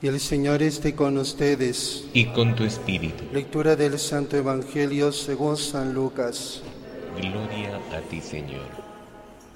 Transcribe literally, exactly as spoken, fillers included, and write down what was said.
Y el Señor esté con ustedes. Y con tu espíritu. Lectura del Santo Evangelio según San Lucas. Gloria a ti, Señor.